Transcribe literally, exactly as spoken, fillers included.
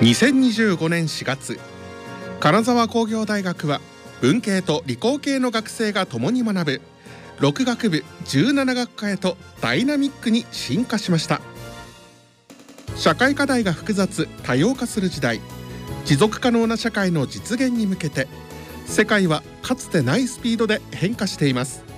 にせんにじゅうごねんしがつ、金沢工業大学は文系と理工系の学生が共に学ぶろく学部じゅうなな学科へとダイナミックに進化しました。社会課題が複雑多様化する時代、持続可能な社会の実現に向けて、世界はかつてないスピードで変化しています。